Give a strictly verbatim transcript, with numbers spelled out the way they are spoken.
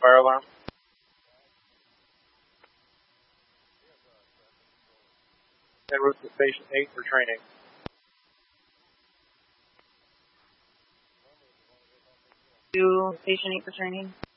fire alarm. En route to Station eight for training. To Station eight for training.